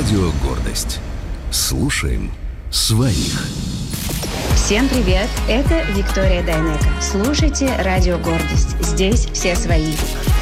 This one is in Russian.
Радио «Гордость». Слушаем своих. Всем привет! Это Виктория Дайнеко. Слушайте Радио «Гордость». Здесь все свои.